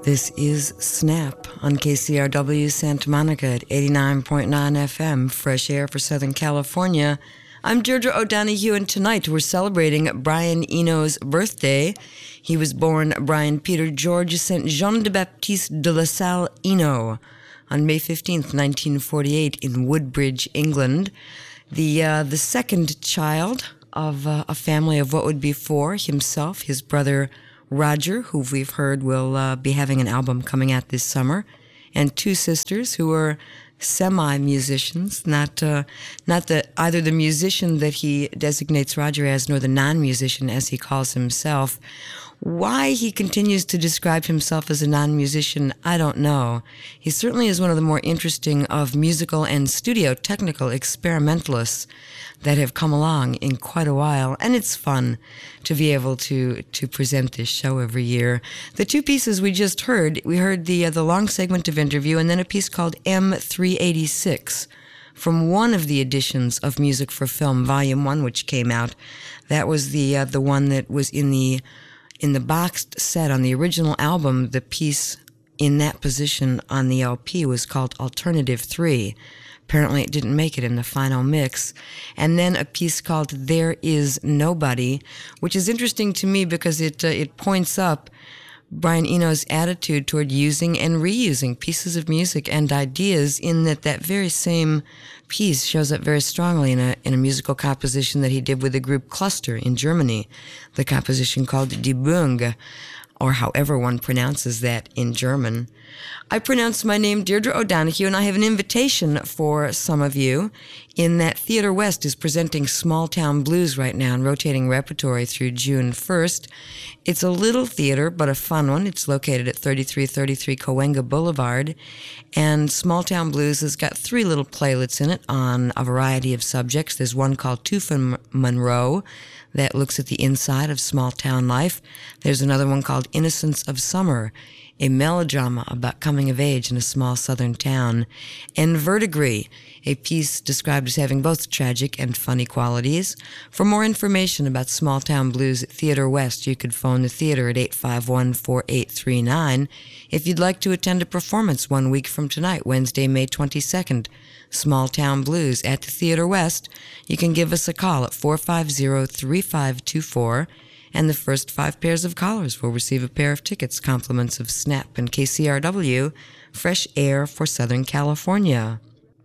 This is Snap on KCRW Santa Monica at 89.9 FM, fresh air for Southern California. I'm Deirdre O'Donoghue, and tonight we're celebrating Brian Eno's birthday. He was born Brian Peter George Saint Jean de Baptiste de La Salle Eno on May 15th, 1948 in Woodbridge, England. The second child of a family of what would be four, himself, his brother Roger, who we've heard will be having an album coming out this summer, and two sisters who are semi-musicians, not either the musician that he designates Roger as, nor the non-musician as he calls himself. Why he continues to describe himself as a non-musician, I don't know. He certainly is one of the more interesting of musical and studio technical experimentalists that have come along in quite a while, and it's fun to be able to present this show every year. The two pieces we just heard, we heard the long segment of interview and then a piece called M386 from one of the editions of Music for Film, Volume 1, which came out. That was the one that was in the boxed set on the original album. The piece in that position on the LP was called Alternative 3. Apparently it didn't make it in the final mix. And then a piece called There Is Nobody, which is interesting to me because it points up Brian Eno's attitude toward using and reusing pieces of music and ideas, in that very same piece shows up very strongly in a musical composition that he did with the group Cluster in Germany, the composition called Die Bung, or however one pronounces that in German. I pronounce my name Deirdre O'Donoghue, and I have an invitation for some of you in that Theater West is presenting Small Town Blues right now in rotating repertory through June 1st. It's a little theater, but a fun one. It's located at 3333 Cahuenga Boulevard, and Small Town Blues has got three little playlets in it on a variety of subjects. There's one called Two from Monroe that looks at the inside of small town life. There's another one called Innocence of Summer, a melodrama about coming of age in a small southern town, and Verdigris, a piece described as having both tragic and funny qualities. For more information about Small Town Blues at Theater West, you could phone the theater at 851-4839. If you'd like to attend a performance 1 week from tonight, Wednesday, May 22nd, Small Town Blues at the Theater West, you can give us a call at 450-3524, and the first 5 pairs of callers will receive a pair of tickets, compliments of Snap and KCRW, fresh air for Southern California.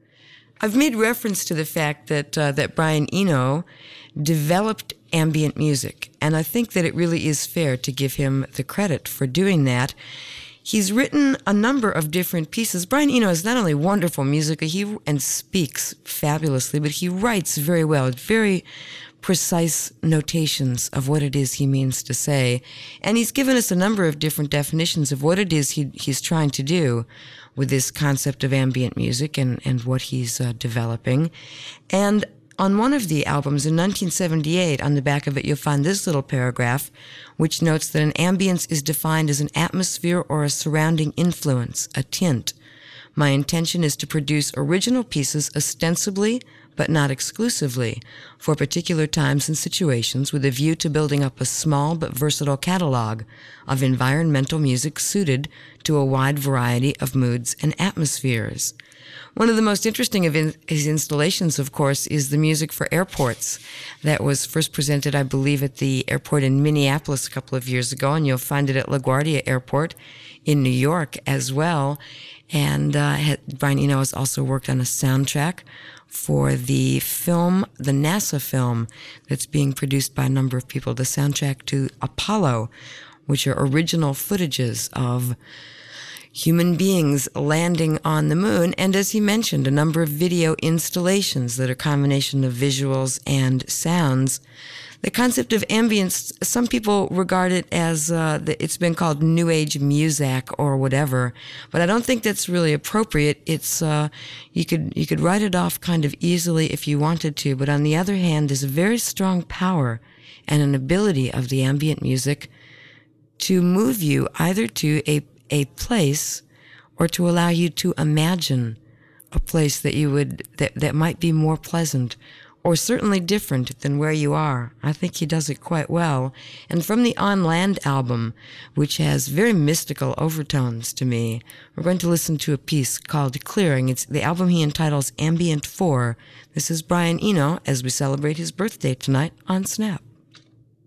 I've made reference to the fact that Brian Eno developed ambient music, and I think that it really is fair to give him the credit for doing that. He's written a number of different pieces. Brian Eno is not only wonderful musically, and speaks fabulously, but he writes very well, very precise notations of what it is he means to say. And he's given us a number of different definitions of what it is he's trying to do with this concept of ambient music and what he's developing. And on one of the albums in 1978, on the back of it, you'll find this little paragraph, which notes that an ambience is defined as an atmosphere or a surrounding influence, a tint. My intention is to produce original pieces ostensibly, but not exclusively, for particular times and situations, with a view to building up a small but versatile catalog of environmental music suited to a wide variety of moods and atmospheres. One of the most interesting of his installations, of course, is the music for airports that was first presented, I believe, at the airport in Minneapolis a couple of years ago, and you'll find it at LaGuardia Airport in New York as well. And Brian Eno has also worked on a soundtrack for the film, the NASA film that's being produced by a number of people, the soundtrack to Apollo, which are original footages of human beings landing on the moon, and as he mentioned, a number of video installations that are a combination of visuals and sounds. The concept of ambience, some people regard it as it's been called New Age music or whatever, but I don't think that's really appropriate. It's you could write it off kind of easily if you wanted to, but on the other hand, there's a very strong power and an ability of the ambient music to move you either to a place or to allow you to imagine a place that you would that might be more pleasant or certainly different than where you are. I think he does it quite well. And from the On Land album, which has very mystical overtones to me, we're going to listen to a piece called Clearing. It's the album he entitles Ambient 4. This is Brian Eno as we celebrate his birthday tonight on Snap.